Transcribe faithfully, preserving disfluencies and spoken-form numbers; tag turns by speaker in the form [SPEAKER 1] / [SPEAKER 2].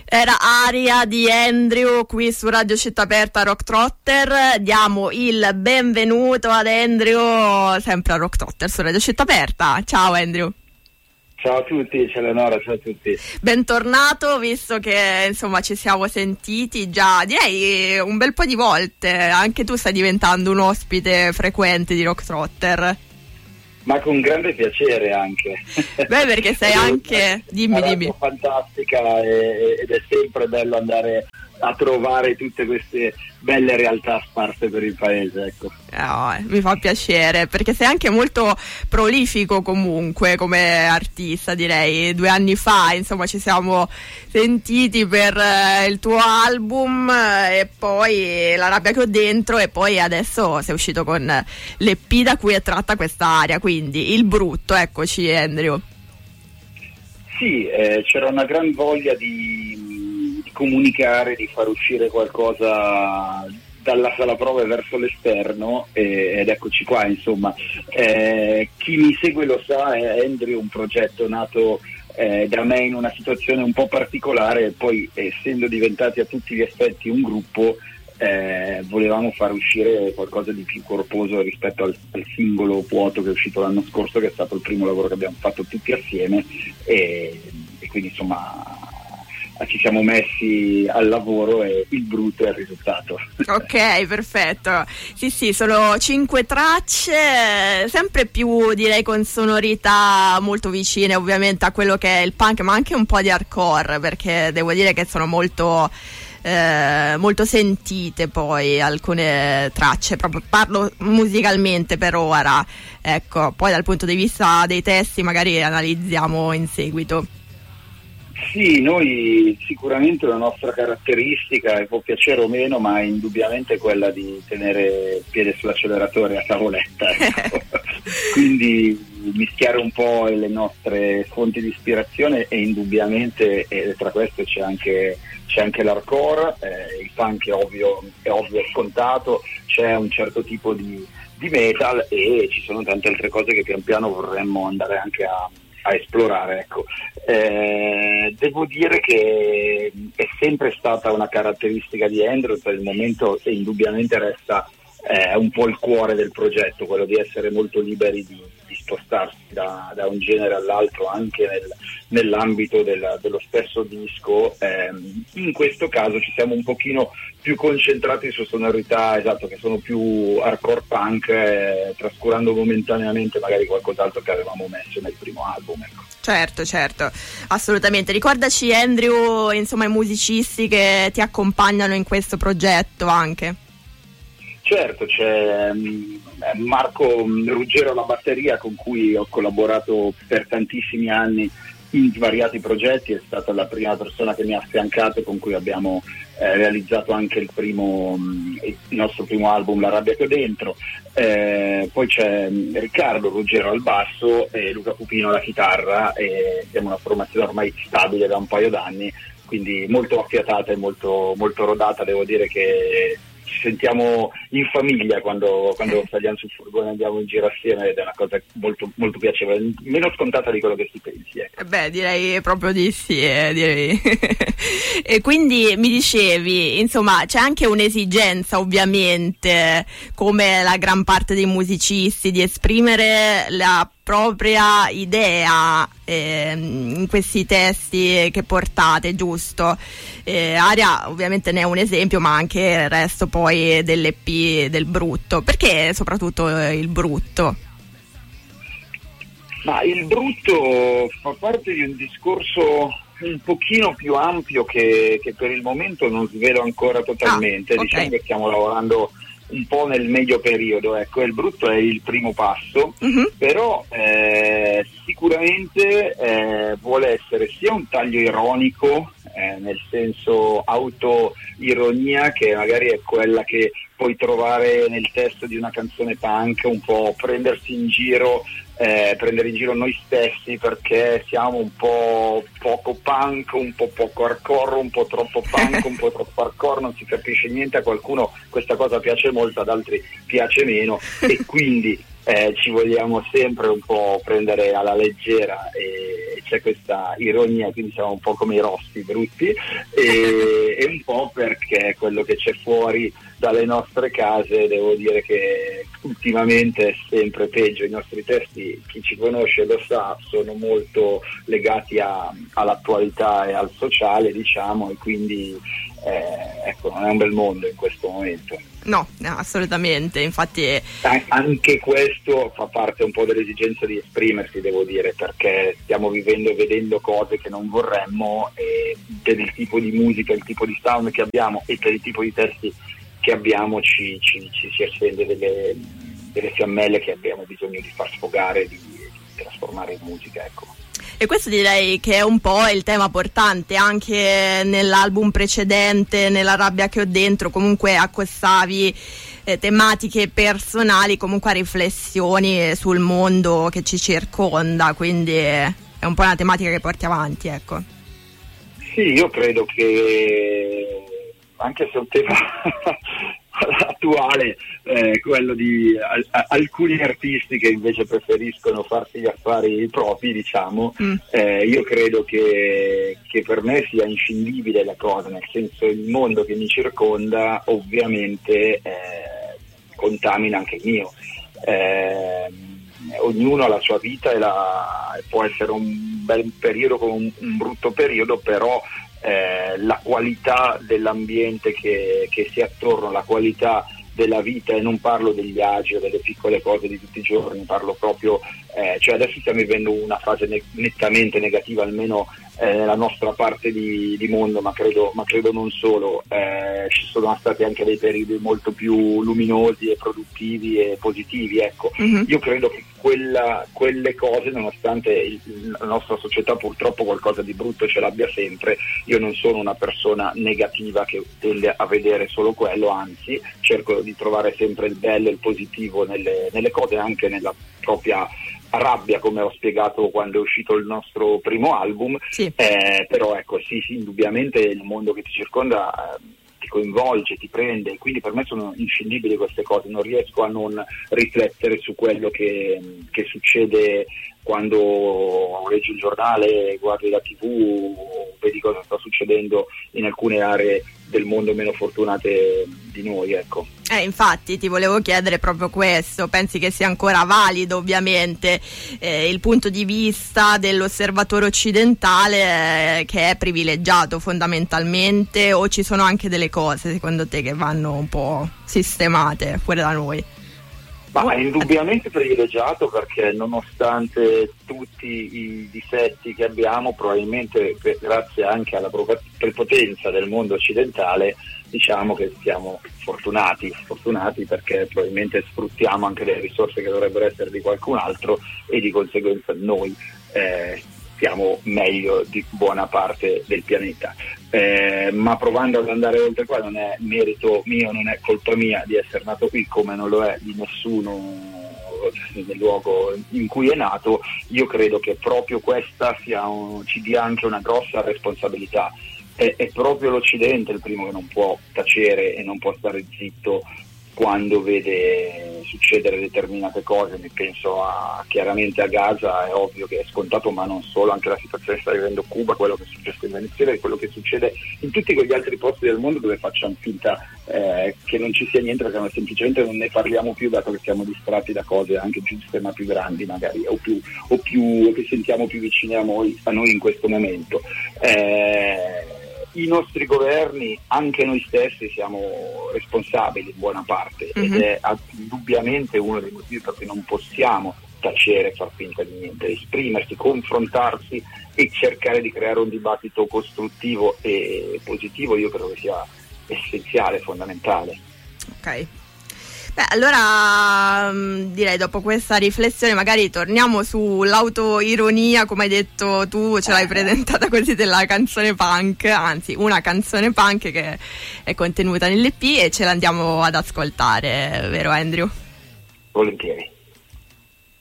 [SPEAKER 1] Era Aria di Andrew qui su Radio Città Aperta Rock Trotter. Diamo il benvenuto ad Andrew, sempre a Rock Trotter su Radio Città Aperta. Ciao Andrew.
[SPEAKER 2] Ciao a tutti, ciao Eleonora, ciao a tutti.
[SPEAKER 1] Bentornato, visto che insomma ci siamo sentiti già direi un bel po' di volte. Anche tu stai diventando un ospite frequente di Rock Trotter.
[SPEAKER 2] Ma con grande piacere anche.
[SPEAKER 1] Beh, perché sei anche... Dimmi, dimmi.
[SPEAKER 2] Fantastica e, ed è sempre bello andare a trovare tutte queste belle realtà sparse per il paese, ecco.
[SPEAKER 1] Oh, mi fa piacere, perché sei anche molto prolifico comunque come artista, direi. Due anni fa, insomma, ci siamo sentiti per eh, il tuo album eh, e poi La rabbia che ho dentro, e poi adesso sei uscito con l'E P da cui è tratta questa aria, quindi Il brutto. Eccoci Andrew.
[SPEAKER 2] Sì, eh, c'era una gran voglia di comunicare, di far uscire qualcosa dalla sala prove verso l'esterno e, ed eccoci qua, insomma. Eh, chi mi segue lo sa, è Andrew, un progetto nato eh, da me in una situazione un po' particolare, e poi essendo diventati a tutti gli effetti un gruppo, eh, volevamo far uscire qualcosa di più corposo rispetto al, al singolo vuoto che è uscito l'anno scorso, che è stato il primo lavoro che abbiamo fatto tutti assieme, e, e quindi insomma ci siamo messi al lavoro e il brutto è il risultato.
[SPEAKER 1] Ok, perfetto. Sì, sì, sono cinque tracce, sempre più direi con sonorità molto vicine ovviamente a quello che è il punk, ma anche un po' di hardcore, perché devo dire che sono molto eh, molto sentite poi alcune tracce, proprio parlo musicalmente per ora, ecco, poi dal punto di vista dei testi magari analizziamo in seguito.
[SPEAKER 2] Sì, noi sicuramente la nostra caratteristica, e può piacere o meno, ma è indubbiamente quella di tenere il piede sull'acceleratore a tavoletta, ecco. Quindi mischiare un po' le nostre fonti di ispirazione, e indubbiamente e tra queste c'è anche, c'è anche l'hardcore, eh, il punk è ovvio, è ovvio, è scontato, c'è un certo tipo di, di metal, e ci sono tante altre cose che pian piano vorremmo andare anche a a esplorare, ecco. Eh, devo dire che è sempre stata una caratteristica di Andrew per il momento, e indubbiamente resta eh, un po' il cuore del progetto, quello di essere molto liberi di, di spostarsi da, da un genere all'altro anche nel, nell'ambito del, dello stesso disco. Eh, in questo caso ci siamo un pochino più concentrati su sonorità, esatto, che sono più hardcore punk, eh, trascurando momentaneamente magari qualcos'altro che avevamo messo nel primo album, ecco.
[SPEAKER 1] Certo, certo, assolutamente. Ricordaci Andrew, insomma, i musicisti che ti accompagnano in questo progetto anche.
[SPEAKER 2] Certo, c'è Marco Ruggero alla batteria, con cui ho collaborato per tantissimi anni in svariati progetti, è stata la prima persona che mi ha affiancato, con cui abbiamo eh, realizzato anche il primo il nostro primo album, La rabbia che ho dentro. Eh, poi c'è Riccardo Ruggero al basso e Luca Pupino alla chitarra, e siamo una formazione ormai stabile da un paio d'anni, quindi molto affiatata e molto, molto rodata. Devo dire che ci sentiamo in famiglia quando, quando saliamo sul furgone e andiamo in giro assieme, ed è una cosa molto, molto piacevole, meno scontata di quello che si pensi, ecco.
[SPEAKER 1] Beh, direi proprio di sì, eh, direi. E quindi mi dicevi, insomma, c'è anche un'esigenza ovviamente, come la gran parte dei musicisti, di esprimere la propria idea eh, in questi testi che portate, giusto? Eh, Aria ovviamente ne è un esempio, ma anche il resto poi dell'E P del brutto. Perché soprattutto eh, il brutto?
[SPEAKER 2] Ma il brutto fa parte di un discorso un pochino più ampio che, che per il momento non svelo ancora totalmente. Ah, okay. Diciamo che stiamo lavorando un po' nel medio periodo, ecco. Il brutto è il primo passo, uh-huh. però eh, sicuramente eh, vuole essere sia un taglio ironico, eh, nel senso autoironia, che magari è quella che puoi trovare nel testo di una canzone punk, un po' prendersi in giro, eh, prendere in giro noi stessi perché siamo un po' poco punk, un po' poco hardcore, un po' troppo punk, un po' troppo hardcore, non si capisce niente. A qualcuno questa cosa piace molto, ad altri piace meno, e quindi eh, ci vogliamo sempre un po' prendere alla leggera e c'è questa ironia, quindi siamo un po' come i rossi brutti e, e un po' perché quello che c'è fuori dalle nostre case, devo dire che ultimamente è sempre peggio. I nostri testi, chi ci conosce lo sa, sono molto legati a, all'attualità e al sociale, diciamo, e quindi eh, ecco, non è un bel mondo in questo momento.
[SPEAKER 1] No, no, assolutamente, infatti è...
[SPEAKER 2] anche questo fa parte un po' dell'esigenza di esprimersi, devo dire, perché stiamo vivendo e vedendo cose che non vorremmo, e per il tipo di musica, il tipo di sound che abbiamo e per il tipo di testi che abbiamo ci, ci, ci si accende delle, delle fiammelle che abbiamo bisogno di far sfogare, di, di trasformare in musica, ecco.
[SPEAKER 1] E questo direi che è un po' il tema portante anche nell'album precedente, Nella rabbia che ho dentro, comunque accostavi eh, tematiche personali, comunque riflessioni sul mondo che ci circonda, quindi è un po' una tematica che porti avanti, ecco.
[SPEAKER 2] Sì, io credo che anche se è un tema attuale, eh, quello di a, a, alcuni artisti che invece preferiscono farsi gli affari propri, diciamo, mm. eh, io credo che, che per me sia inscindibile la cosa, nel senso, il mondo che mi circonda ovviamente eh, contamina anche il mio. Eh, ognuno ha la sua vita e la, può essere un bel periodo come un, un brutto periodo, però Eh, la qualità dell'ambiente che, che si è attorno, la qualità della vita, e non parlo degli agi o delle piccole cose di tutti i giorni, parlo proprio, eh, cioè adesso stiamo vivendo una fase ne- nettamente negativa, almeno eh, nella nostra parte di, di mondo, ma credo, ma credo non solo, eh, ci sono stati anche dei periodi molto più luminosi e produttivi e positivi, ecco. Mm-hmm. Io credo che quella, quelle cose, nonostante il, la nostra società purtroppo qualcosa di brutto ce l'abbia sempre, io non sono una persona negativa che tende a vedere solo quello, anzi cerco di trovare sempre il bello e il positivo nelle, nelle cose, anche nella propria rabbia, come ho spiegato quando è uscito il nostro primo album. Sì. Eh, però ecco, sì, sì, indubbiamente il mondo che ti circonda eh, ti coinvolge, ti prende, quindi per me sono inscindibili queste cose, non riesco a non riflettere su quello che, che succede quando leggi il giornale, guardi la tivù, vedi cosa sta succedendo in alcune aree del mondo meno fortunate di noi, ecco.
[SPEAKER 1] Eh, infatti ti volevo chiedere proprio questo, pensi che sia ancora valido ovviamente eh, il punto di vista dell'osservatore occidentale eh, che è privilegiato fondamentalmente, o ci sono anche delle cose secondo te che vanno un po' sistemate fuori da noi?
[SPEAKER 2] Ma è indubbiamente privilegiato, perché nonostante tutti i difetti che abbiamo, probabilmente per, grazie anche alla prepotenza del mondo occidentale, diciamo che siamo fortunati, fortunati perché probabilmente sfruttiamo anche le risorse che dovrebbero essere di qualcun altro, e di conseguenza noi eh, stiamo meglio di buona parte del pianeta. Eh, ma provando ad andare oltre qua, non è merito mio, non è colpa mia di essere nato qui, come non lo è di nessuno nel luogo in cui è nato. Io credo che proprio questa sia un, ci dia anche una grossa responsabilità. È, è proprio l'Occidente il primo che non può tacere e non può stare zitto quando vede succedere determinate cose. Mi penso a, chiaramente a Gaza, è ovvio che è scontato, ma non solo, anche la situazione che sta vivendo Cuba, quello che è successo in Venezuela e quello che succede in tutti quegli altri posti del mondo dove facciamo finta eh, che non ci sia niente, perché noi semplicemente non ne parliamo più, dato che siamo distratti da cose anche giuste ma più grandi magari, o più o più o che sentiamo più vicine a noi, a noi in questo momento. Eh, I nostri governi, anche noi stessi, siamo responsabili in buona parte, mm-hmm. ed è indubbiamente uno dei motivi per cui non possiamo tacere, far finta di niente, esprimersi, confrontarsi e cercare di creare un dibattito costruttivo e positivo. Io credo che sia essenziale, fondamentale.
[SPEAKER 1] Ok. Beh, allora direi, dopo questa riflessione, magari torniamo sull'autoironia, come hai detto tu, ce l'hai presentata così, della canzone punk, anzi una canzone punk che è contenuta nell'E P, e ce l'andiamo ad ascoltare, vero Andrew?
[SPEAKER 2] Volentieri.